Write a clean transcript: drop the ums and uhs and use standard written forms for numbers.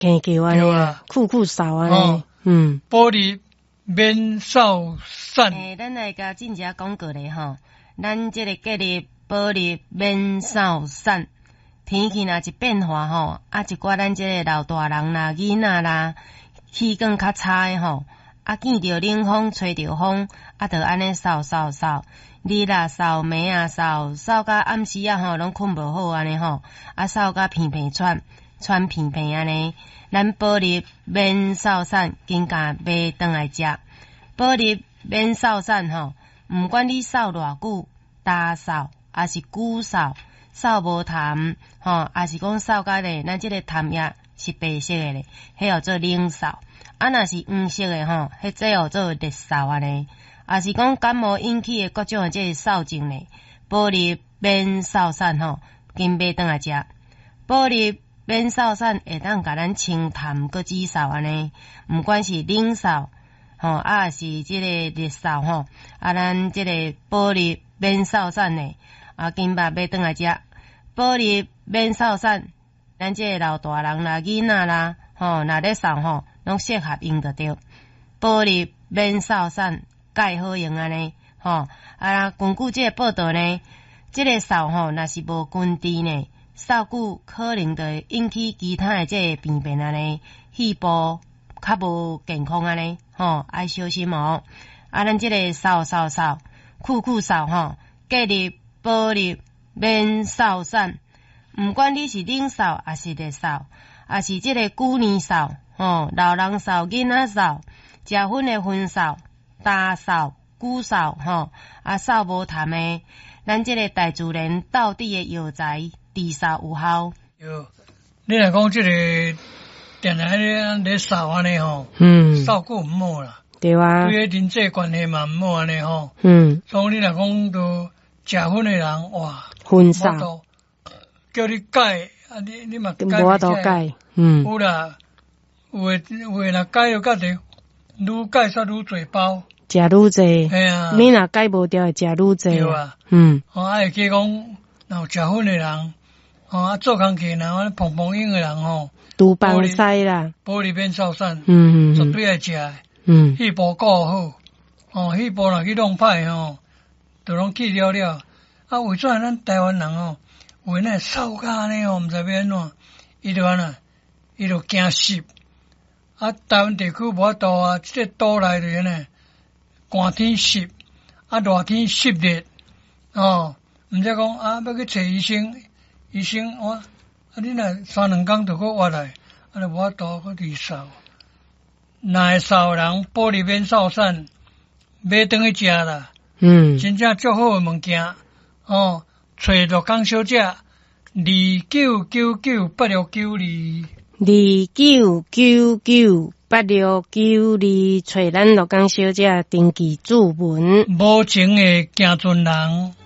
坑球安尼啊，酷酷扫安尼， 玻璃免扫散。 咱来甲真正讲过咧吼，咱这个节日玻璃免扫散，天气若一变化吼，一寡咱这个老大人啦、囡仔啦，气管较差的吼，见着冷风、吹着风，就安尼扫扫扫，日啊扫，暝啊扫，扫到暗时啊吼，拢困无好安尼吼，扫到片片喘片片安尼。咱玻璃免扫散，紧甲买转来食。玻璃免扫散吼，毋管你扫偌久，大扫还是久扫，扫无痰吼，还是讲扫甲咧，咱即个痰液是白色的咧，迄叫做冷扫。若是黄色的吼，迄这叫做热扫安尼。也是讲感冒引起的各种的这个扫症咧，玻璃免扫散吼，紧买转来食。玻璃免扫散会当甲咱清痰搁止扫安尼，毋管是冷扫吼，也是即个热扫吼，咱即个玻璃免扫散咧，紧把买转来食。玻璃免扫散，咱即个老大人啦、囡仔啦，吼，若咧扫吼，拢适合用得着。玻璃免扫散，介好用安尼，吼，根据即个报道呢，即个扫吼，若是无根治呢。扫久可能就会引起其他的这个病变安尼，肺部较无健康安尼，吼，爱小心哦。咱这个扫扫扫，酷酷扫吼，节日玻璃免扫散，毋管你是冷扫还是热扫，还是这个旧年扫，吼，老人扫、囡仔扫、食薰的薰扫、大扫、久扫，吼，扫无痰的，咱这个大自然到底的药材。治扫有效。 有，你若讲即个定定咧扫安尼吼，扫久毋好啦。 对啊。 对人际关系嘛毋好安尼吼。所以你若讲都食薰的人，哇， 薰扫， 叫你改，你嘛改无法度改。 有啦，有诶若改就改着，愈改煞愈侪包。 食愈侪。 嘿啊。 你若改无掉，会食愈侪。 对啊。会记讲，若有食薰的人。做工课然碰碰硬的人吼， 拄帮菜啦， 玻璃免扫散，绝对爱食。肺部顾好，肺部若去弄歹吼，就拢去了了。为怎咱台湾人吼，有那扫甲安尼吼，毋知要安怎，伊就安那，伊就惊湿。台湾地区无法度啊，即个岛内就安尼，寒天湿，热天湿热，毋则讲要去找医生。医生你若3-2工就搁活来，就无法度搁治扫。若会扫人玻璃免扫散，买转去食啦。真正足好诶物件，找乐工小姐29998692。 29998692，找咱乐工小姐登记注文。 无情诶行船人。